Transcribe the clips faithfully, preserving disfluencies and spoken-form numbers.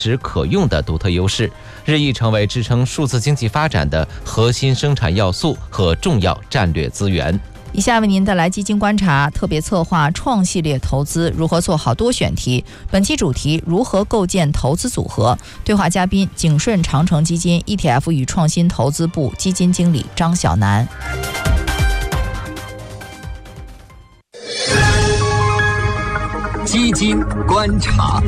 只可用的独特优势，日益成为支撑数字经济发展的核心生产要素和重要战略资源。 以下为您带来基金观察特别策划创系列投资如何做好多选题。本期主题：如何构建投资组合。对话嘉宾：景顺长城基金 E T F 与创新投资部基金经理张晓楠。 基金观察。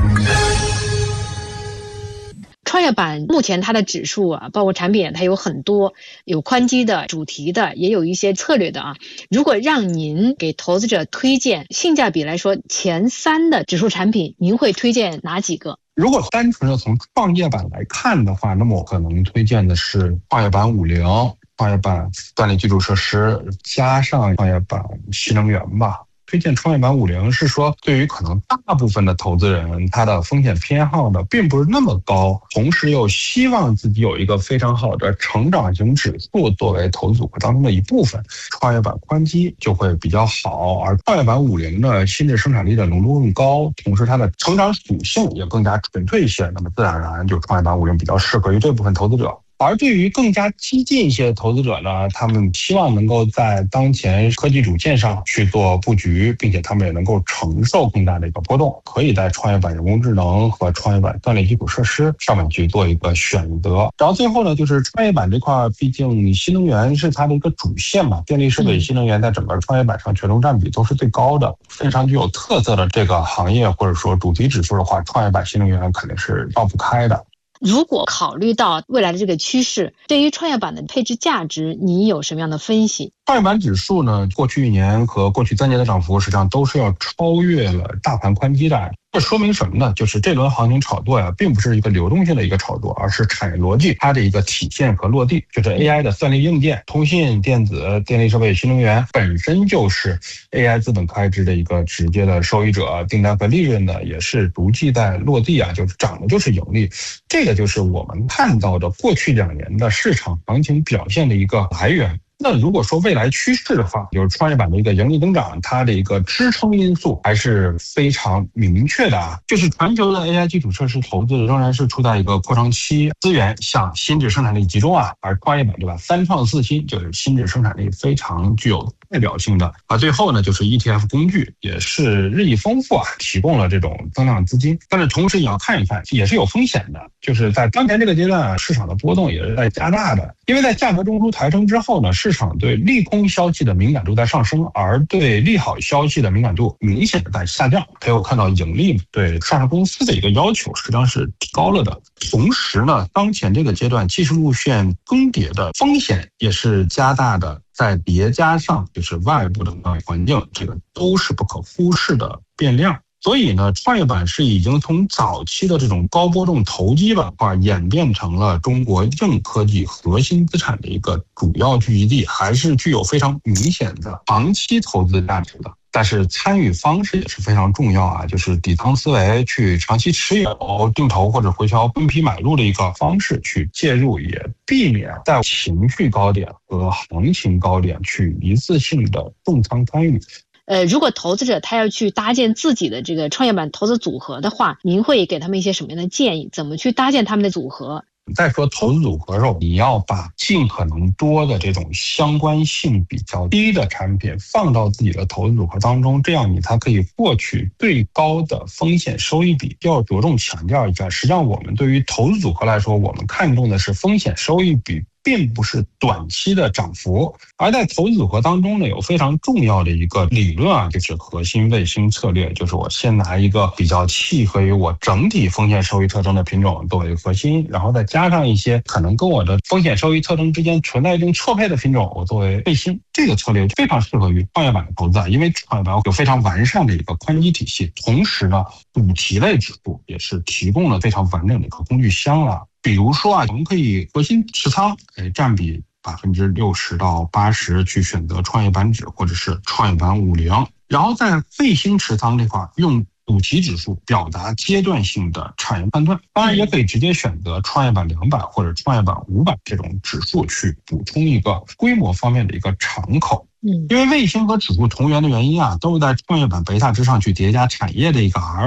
创业板目前它的指数啊，包括产品它有很多，有宽基的、主题的，也有一些策略的啊。如果让您给投资者推荐性价比来说前三的指数产品，您会推荐哪几个？ 如果单纯的从创业板来看的话，那么我可能推荐的是创业板五零、创业板锻炼基础设施加上创业板新能源吧。推荐创业板五零是说，对于可能大部分的投资人，他的风险偏好呢并不是那么高，同时又希望自己有一个非常好的成长型指数作为投资组合当中的一部分，创业板宽基就会比较好。而创业板五零的新质生产力的浓度更高，同时它的成长属性也更加纯粹一些，那么自然而然就创业板五零比较适合于这部分投资者。而对于更加激进一些的投资者呢，他们希望能够在当前科技主线上去做布局，并且他们也能够承受更大的一个波动，可以在创业板人工智能和创业板锻炼基础设施上面去做一个选择。然后最后呢，就是创业板这块，毕竟新能源是它的一个主线嘛，电力设备新能源在整个创业板上权重占比都是最高的，非常具有特色的这个行业或者说主题指数的话，创业板新能源肯定是绕不开的。 如果考虑到未来的这个趋势，对于创业板的配置价值，你有什么样的分析？ 创业板指数呢，过去一年和过去三年的涨幅实际上都是要超越了大盘宽基的。这说明什么呢？就是这轮行情炒作呀，并不是一个流动性的一个炒作，而是产业逻辑它的一个体现和落地。就是 A I 的算力硬件、通信、电子、电力设备、新能源本身就是 A I 资本开支的一个直接的受益者，订单和利润呢也是逐季在落地啊，就是涨的就是盈利。这个就是我们看到的过去两年的市场行情表现的一个来源。那如果说未来趋势的话，就是创业板的一个盈利增长，它的一个支撑因素还是非常明确的啊。就是全球的 A I 基础设施投资仍然是处在一个扩张期，资源向新质生产力集中啊，而创业板对吧，三创四新就是新质生产力非常具有代表性的。而最后呢，就是 E T F 工具也是日益丰富啊，提供了这种增量资金，但是同时也要看一看，也是有风险的。就是在当前这个阶段啊，市场的波动也是在加大的，因为在价格中枢抬升之后呢，市场对利空消息的敏感度在上升，而对利好消息的敏感度明显的在下降。还有看到盈利对上市公司的一个要求实际上是提高了的。同时呢，当前这个阶段技术路线更迭的风险也是加大的，再叠加上就是外部的环境，这个都是不可忽视的变量。所以呢，创业板是已经从早期的这种高波动投机板块演变成了中国硬科技核心资产的一个主要聚集地，还是具有非常明显的长期投资价值的。但是参与方式也是非常重要啊，就是底仓思维，去长期持有、定投或者回调分批买入的一个方式去介入，也避免在情绪高点和行情高点去一次性的重仓参与。 呃，如果投资者他要去搭建自己的这个创业板投资组合的话，您会给他们一些什么样的建议？怎么去搭建他们的组合？ 再说投资组合的时候，你要把尽可能多的这种相关性比较低的产品放到自己的投资组合当中，这样你才可以获取最高的风险收益比。要着重强调一下，实际上我们对于投资组合来说，我们看重的是风险收益比，并不是短期的涨幅。而在投资组合当中呢，有非常重要的一个理论啊，就是核心卫星策略，就是我先拿一个比较契合于我整体风险收益特征的品种作为核心，然后再加上一些可能跟我的风险收益特征之间存在一定错配的品种，我作为卫星。这个策略非常适合于创业板的投资啊，因为创业板有非常完善的一个宽基体系，同时呢，主题类指数也是提供了非常完整的一个工具箱了。比如说啊，我们可以核心持仓，哎，占比百分之六十到八十去选择创业板指或者是创业板五零，然后在卫星持仓这块用主题指数表达阶段性的产业判断。当然也可以直接选择创业板两百或者创业板五百这种指数去补充一个规模方面的一个敞口。 嗯， 因为卫星和指数同源的原因啊，都是在创业板贝塔之上去叠加产业的一个阿尔法。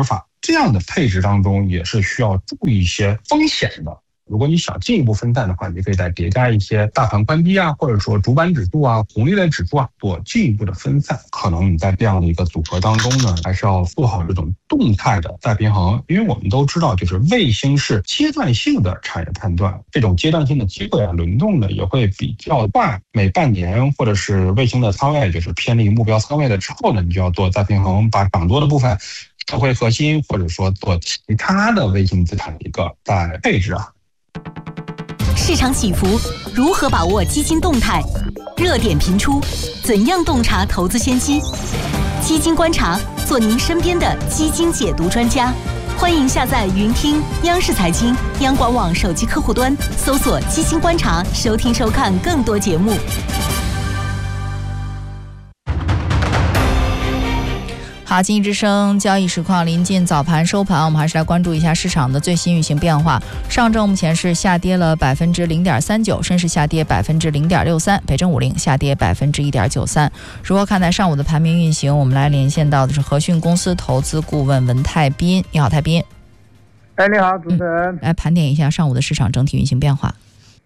这样的配置当中也是需要注意一些风险的。如果你想进一步分散的话，你可以再叠加一些大盘宽基啊，或者说主板指数啊、红利类指数啊，做进一步的分散。可能你在这样的一个组合当中呢，还是要做好这种动态的再平衡，因为我们都知道，就是卫星是阶段性的产业判断，这种阶段性的机会啊，轮动呢也会比较快。每半年或者是卫星的仓位就是偏离目标仓位了之后呢，你就要做再平衡，把涨多的部分收回核心，或者说做其他的卫星资产的一个再配置啊。 市场起伏，如何把握基金动态？热点频出，怎样洞察投资先机？基金观察，做您身边的基金解读专家。欢迎下载云听央视财经、央广网手机客户端，搜索“基金观察”，收听收看更多节目。 好，经济之声交易实况临近早盘收盘，我们还是来关注一下市场的最新运行变化。上证目前是下跌了百分之零点三九，深市下跌百分之零点六三，北证五零下跌百分之一点九三。如何看待上午的盘面运行？我们来连线到的是和讯公司投资顾问文泰斌。你好，泰斌。 哎，你好，主持人。 嗯、来盘点一下上午的市场整体运行变化。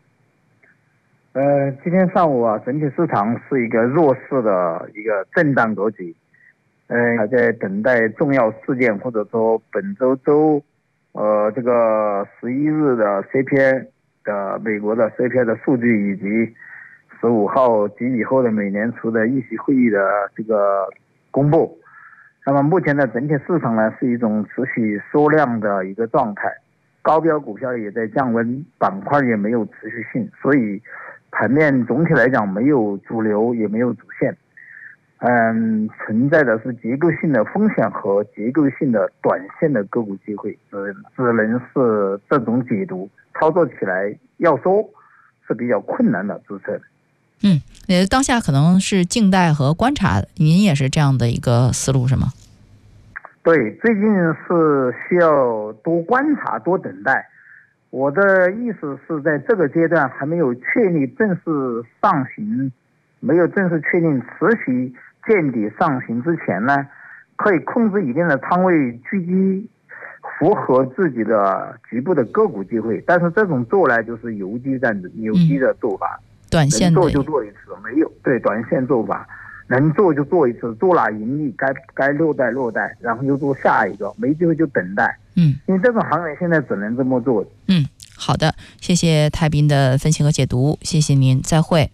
呃，今天上午啊，整体市场是一个弱势的一个震荡格局。呃，还在等待重要事件，或者说本周周，呃，这个十一日的 C P I 的美国的 C P I 的数据，以及十五号及以后的美联储的议息会议的这个公布。那么目前的整体市场呢，是一种持续缩量的一个状态，高标股票也在降温，板块也没有持续性，所以盘面总体来讲没有主流，也没有主线。嗯，存在的是结构性的风险和结构性的短线的个股机会，只只能是这种解读，操作起来要说是比较困难的，主持人。 嗯，呃，当下可能是静待和观察，您也是这样的一个思路是吗？ 对，最近是需要多观察、多等待。我的意思是在这个阶段还没有确立正式上行，没有正式确定持续见底上行之前呢，可以控制一定的仓位狙击，符合自己的局部的个股机会。但是这种做来就是游击战的游击的做法， 嗯、短线能做就做一次，没有对短线做法，能做就做一次，做了盈利该该落袋落袋，然后又做下一个，没机会就等待。 嗯，因为这种行业现在只能这么做。 嗯，好的，谢谢泰斌的分析和解读，谢谢您，再会。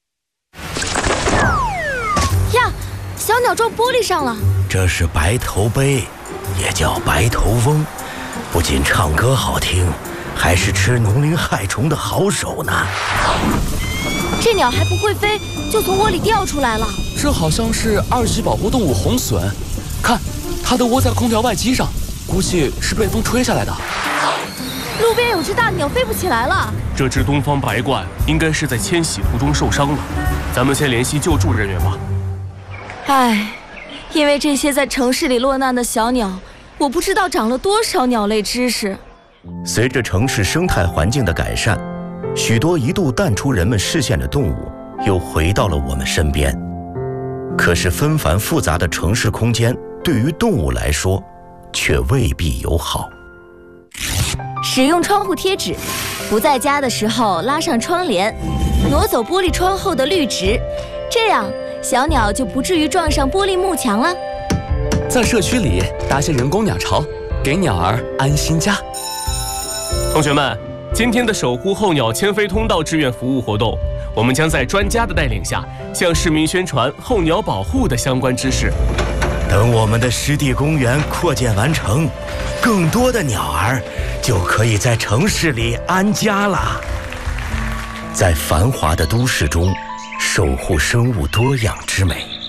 呀，小鸟撞玻璃上了。 这是白头鹎，也叫白头翁，不仅唱歌好听，还是吃农林害虫的好手呢。 这鸟还不会飞，就从窝里掉出来了。 这好像是二级保护动物红隼，看，它都窝在空调外机上，估计是被风吹下来的。 路边有只大鸟飞不起来了。 这只东方白鹳应该是在迁徙途中受伤了，咱们先联系救助人员吧。 唉，因为这些在城市里落难的小鸟，我不知道长了多少鸟类知识。 随着城市生态环境的改善，许多一度淡出人们视线的动物又回到了我们身边。可是纷繁复杂的城市空间对于动物来说却未必友好。 使用窗户贴纸，不在家的时候拉上窗帘，挪走玻璃窗后的绿植，这样小鸟就不至于撞上玻璃幕墙了。 在社区里搭些人工鸟巢，给鸟儿安心家。 同学们，今天的守护候鸟迁飞通道志愿服务活动，我们将在专家的带领下，向市民宣传候鸟保护的相关知识。 等我们的湿地公园扩建完成，更多的鸟儿就可以在城市里安家了。在繁华的都市中，守护生物多样之美。